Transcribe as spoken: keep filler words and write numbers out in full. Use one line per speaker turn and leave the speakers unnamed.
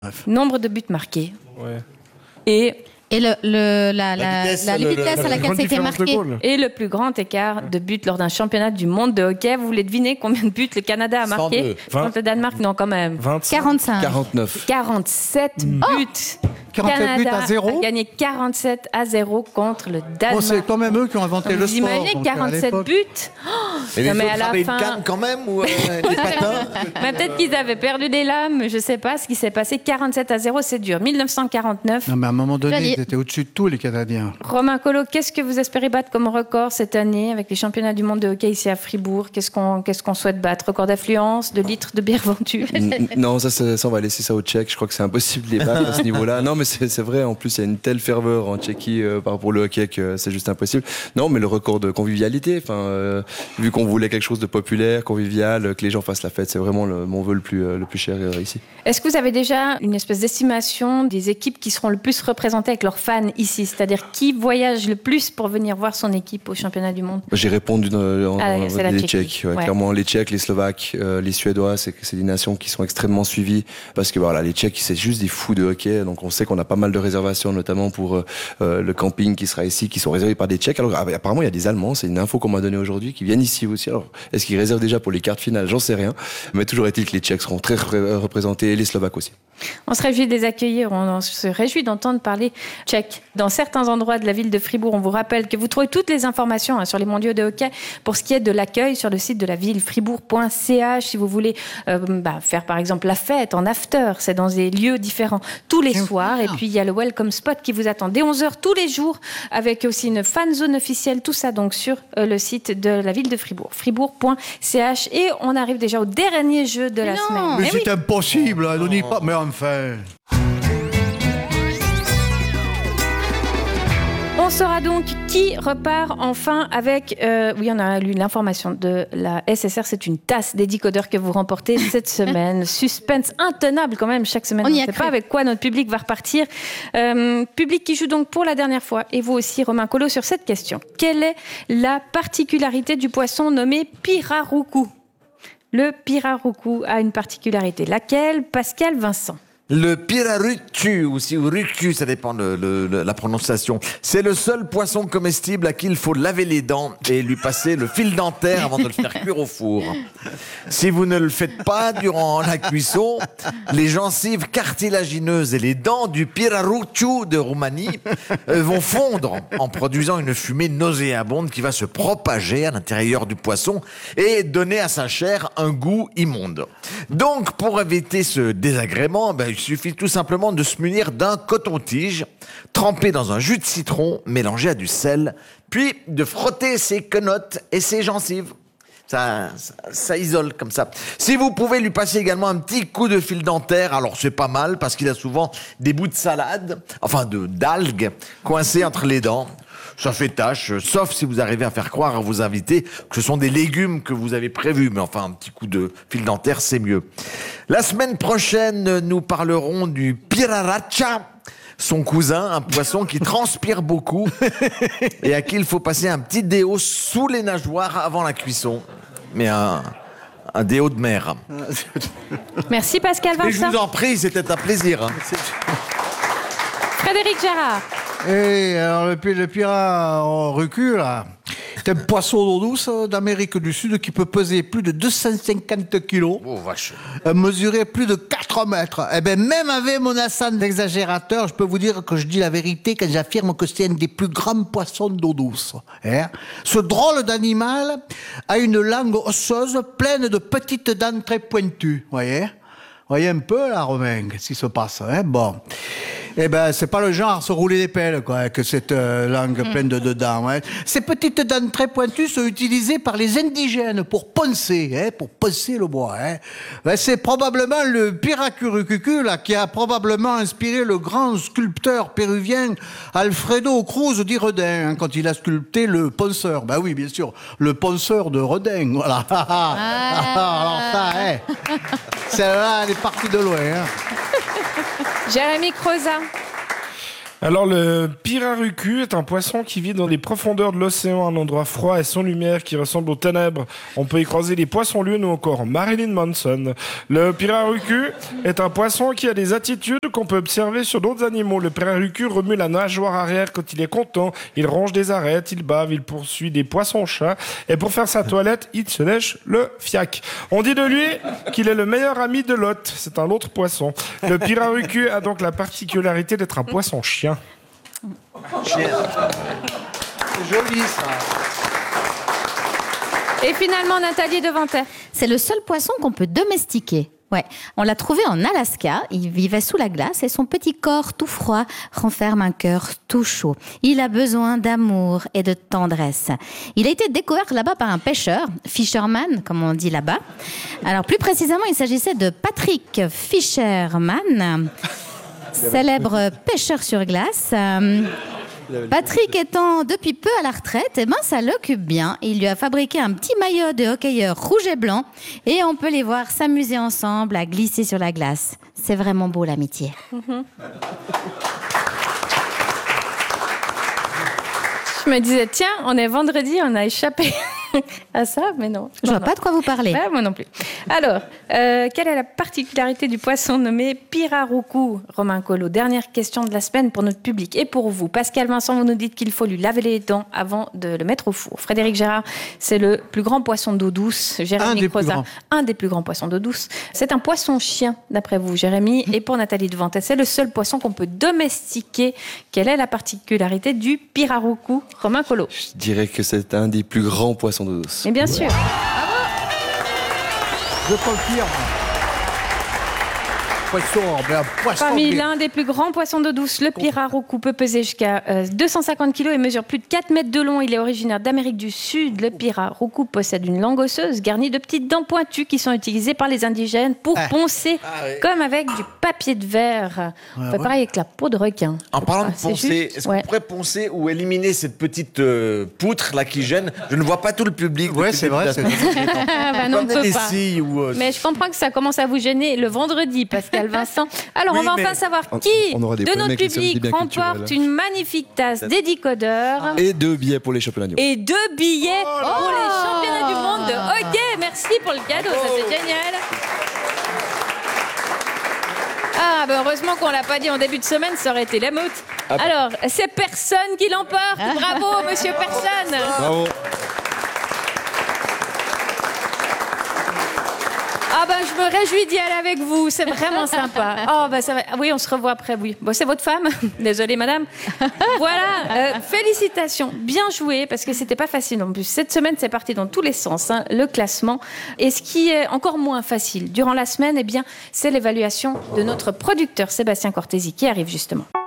Nombre de buts marqués.
Ouais.
Et...
Et le, le, la, la,
vitesse,
la, la
le-
vitesse
le-
à laquelle ça a été marqué.
Et le plus grand écart de buts lors d'un championnat du monde de hockey. Vous voulez deviner combien de buts le Canada a marqué
cent deux.
contre le Danemark? Non, quand même.
vingt-cinq.
quarante-cinq.
quarante-neuf.
quarante-sept buts.
quarante-sept buts à zéro.
a gagné quarante-sept à zéro contre le Danemark.
Bon, c'est quand même eux qui ont inventé le
Vous
sport.
imaginez
donc, à
quarante-sept
l'époque.
buts?
Et les
Non, mais
autres
à la
avaient une
fin-
canne quand même ou euh, des patins?
Mais peut-être qu'ils avaient perdu des lames, je sais pas ce qui s'est passé. quarante-sept à zéro, c'est dur. mille neuf cent quarante-neuf.
Non, mais à un moment donné,
Joli.
ils étaient au-dessus de tout, les Canadiens.
Romain Collot, qu'est-ce que vous espérez battre comme record cette année avec les championnats du monde de hockey ici à Fribourg? Qu'est-ce qu'on qu'est-ce qu'on souhaite battre? Record d'affluence, de litres de bière vendue?
N- Non, ça, ça, ça, on va laisser ça aux Tchèques. Je crois que c'est impossible de les battre à ce niveau-là. Non, mais c'est c'est vrai. En plus, il y a une telle ferveur en Tchéquie euh, par rapport au hockey que c'est juste impossible. Non, mais le record de convivialité. Enfin, euh, vu qu'on voulait quelque chose de populaire, convivial, euh, que les gens fassent la fête, c'est vraiment le, mon vœu le plus euh, le plus cher euh, ici.
Est-ce que vous avez déjà une espèce d'estimation des équipes qui seront le plus représentées avec leurs fans ici? C'est-à-dire qui voyage le plus pour venir voir son équipe au championnat du monde?
J'ai répondu euh, en,
Ah,
en-
c'est la
les
Tchéquie.
Tchèques. Ouais,
Ouais.
Clairement, les Tchèques, les Slovaques, euh, les Suédois, c'est c'est des nations qui sont extrêmement suivies parce que voilà, les Tchèques, c'est juste des fous de hockey. Donc on sait qu'on a pas mal de réservations, notamment pour euh, euh, le camping qui sera ici, qui sont réservés par des Tchèques. Alors ah, apparemment, il y a des Allemands. C'est une info qu'on m'a donnée aujourd'hui, qui viennent ici aussi. Alors est-ce qu'ils réservent déjà pour les quarts finales? J'en sais rien. Mais toujours est-il que les Tchèques seront très repré- représentés, et les Slovaques aussi.
On se réjouit de les accueillir, on se réjouit d'entendre parler tchèque. Dans certains endroits de la ville de Fribourg, on vous rappelle que vous trouvez toutes les informations hein, sur les mondiaux de hockey pour ce qui est de l'accueil sur le site de la ville, fribourg point c h. Si vous voulez euh, bah, faire par exemple la fête en after, c'est dans des lieux différents tous les soirs. Et puis il y a le welcome spot qui vous attend dès onze heures tous les jours avec aussi une fan zone officielle. Tout ça donc sur euh, le site de la ville de Fribourg, fribourg point c h. Et on arrive déjà au dernier jeu de la
Non.
semaine.
Mais
Eh oui.
c'est impossible, hein, on n'y pas. Mais enfin.
On saura donc qui repart enfin avec... euh, oui, on a lu l'information de la S S R. C'est une tasse des décodeurs que vous remportez cette semaine. Suspense intenable quand même. Chaque semaine,
On
on
y
ne
a
sait
cru.
pas avec quoi notre public va repartir. Euh, public qui joue donc pour la dernière fois. Et vous aussi, Romain Collot, sur cette question. Quelle est la particularité du poisson nommé pirarucu? Le pirarucu a une particularité. Laquelle? Pascal Vincent.
Le pirarucu, ou si ou rucu, ça dépend de le- le- la prononciation. C'est le seul poisson comestible à qui il faut laver les dents et lui passer le fil dentaire avant de le faire cuire au four. Si vous ne le faites pas durant la cuisson, les gencives cartilagineuses et les dents du pirarucu de Roumanie euh, vont fondre en produisant une fumée nauséabonde qui va se propager à l'intérieur du poisson et donner à sa chair un goût immonde. Donc, pour éviter ce désagrément, ben, il suffit tout simplement de se munir d'un coton-tige trempé dans un jus de citron mélangé à du sel, puis de frotter ses quenottes et ses gencives. Ça, ça, ça isole comme ça. Si vous pouvez lui passer également un petit coup de fil dentaire, alors c'est pas mal parce qu'il a souvent des bouts de salade, enfin de d'algues coincés entre les dents. Ça fait tâche, sauf si vous arrivez à faire croire à vos invités que ce sont des légumes que vous avez prévus. Mais enfin, un petit coup de fil dentaire, c'est mieux. La semaine prochaine, nous parlerons du piraracha, son cousin, un poisson qui transpire beaucoup et à qui il faut passer un petit déo sous les nageoires avant la cuisson. Mais un, un déo de mer.
Merci Pascal
Et je
Vincent.
vous en prie, c'était un plaisir. hein.
Frédéric Gérard.
Et alors, le, pi- le pirat en recul, là, c'est un poisson d'eau douce euh, d'Amérique du Sud qui peut peser plus de deux cent cinquante kilos,
Oh vache.
euh, mesurer plus de quatre mètres. Eh ben, même avec mon accent d'exagérateur, je peux vous dire que je dis la vérité quand j'affirme que c'est un des plus grands poissons d'eau douce. Hein. Ce drôle d'animal a une langue osseuse pleine de petites dents très pointues, voyez. Voyez un peu là, Romain, qu'est-ce qui se passe, hein? Bon. Eh ben, c'est pas le genre à se rouler des pelles, quoi, que cette euh, langue pleine de, de dents. Hein. Ces petites dents très pointues sont utilisées par les indigènes pour poncer, hein, pour poncer le bois. Hein. Ben, c'est probablement le piracurucucu, là, qui a probablement inspiré le grand sculpteur péruvien Alfredo Cruz di Redin, hein, quand il a sculpté le ponceur. Ben oui, bien sûr, le ponceur de Redin, voilà. Alors ça, hein. Celle-là, elle est partie de loin. Hein.
Jérémy Crozat.
Alors, le pirarucu est un poisson qui vit dans les profondeurs de l'océan, un endroit froid et sans lumière qui ressemble aux ténèbres. On peut y croiser les poissons lunes ou encore Marilyn Manson. Le pirarucu est un poisson qui a des attitudes qu'on peut observer sur d'autres animaux. Le pirarucu remue la nageoire arrière quand il est content. Il ronge des arêtes, il bave, il poursuit des poissons-chats. Et pour faire sa toilette, il se lèche le fiac. On dit de lui qu'il est le meilleur ami de Lot. C'est un autre poisson. Le pirarucu a donc la particularité d'être un poisson-chien.
C'est joli, ça.
Et finalement, Nathalie Devantet.
C'est le seul poisson qu'on peut domestiquer. Ouais, on l'a trouvé en Alaska, il vivait sous la glace et son petit corps tout froid renferme un cœur tout chaud. Il a besoin d'amour et de tendresse. Il a été découvert là-bas par un pêcheur, fisherman comme on dit là-bas. Alors plus précisément, il s'agissait de Patrick Fisherman, célèbre pêcheur sur glace. Patrick étant depuis peu à la retraite, eh ben ça l'occupe bien. Il lui a fabriqué un petit maillot de hockeyeur rouge et blanc et on peut les voir s'amuser ensemble à glisser sur la glace. C'est vraiment beau l'amitié.
Mm-hmm. Je me disais, tiens, on est vendredi, on a échappé à ça, mais non.
Je
non,
vois
non.
pas de quoi vous parlez.
Ouais, moi non plus. Alors, euh, quelle est la particularité du poisson nommé pirarucu, Romain Collot? Dernière question de la semaine pour notre public et pour vous. Pascal Vincent, vous nous dites qu'il faut lui laver les dents avant de le mettre au four. Frédéric Gérard, c'est le plus grand poisson d'eau douce. Jérémy
Un des
Croza,
plus grands.
un des plus grands poissons d'eau douce. C'est un poisson-chien, d'après vous, Jérémy. Et pour Nathalie Devantet, c'est le seul poisson qu'on peut domestiquer. Quelle est la particularité du pirarucu, Romain Collot?
Je dirais que c'est un des plus grands poissons d'eau douce.
Mais bien sûr.
Je confirme. Poisson, mais un poisson.
Parmi
mais-
l'un des plus grands poissons d'eau douce, le pirarucu peut peser jusqu'à euh, deux cent cinquante kilos et mesure plus de quatre mètres de long. Il est originaire d'Amérique du Sud. Le pirarucu possède une langue osseuse garnie de petites dents pointues qui sont utilisées par les indigènes pour
Ah.
poncer,
Ah oui.
comme avec du papier de verre. On fait
ouais.
pareil avec la peau de requin.
En parlant de
Ah, c'est
poncer,
juste,
est-ce
ouais.
qu'on pourrait poncer ou éliminer cette petite euh, poutre là qui gêne? Je ne vois pas tout le public.
Ouais,
depuis
c'est
le début
vrai,
de la
c'est
semaine.
Ah, bah non, on ne
Comme
peut
les
pas.
scies ou, euh,
Mais je comprends que ça commence à vous gêner le vendredi, Pascal Vincent. Alors,
Oui,
on va
mais-
enfin savoir
On-
qui
on aura des
de
problèmes
notre
avec les samedis
public
bien
remporte
culturels.
une magnifique tasse dédicodeur.
Et deux billets pour les championnats du monde.
Et deux billets
Oh
pour les championnats du monde de hockey. Merci pour le cadeau, ça
Oh.
c'est génial. Ah, ben heureusement qu'on l'a pas dit en début de semaine, ça aurait été la meute.
Ah bah.
Alors, c'est Personne qui l'emporte. Bravo, monsieur Personne.
Bravo.
Ah ben, je me réjouis d'y aller avec vous, c'est vraiment sympa. Oh ben ça va. Oui, on se revoit après, oui. Bon, c'est votre femme. Désolée, madame. Voilà, euh, félicitations, bien joué, parce que c'était pas facile en plus. Cette semaine, c'est parti dans tous les sens, hein, le classement. Et ce qui est encore moins facile durant la semaine, eh bien, c'est l'évaluation de notre producteur Sébastien Cortési qui arrive justement.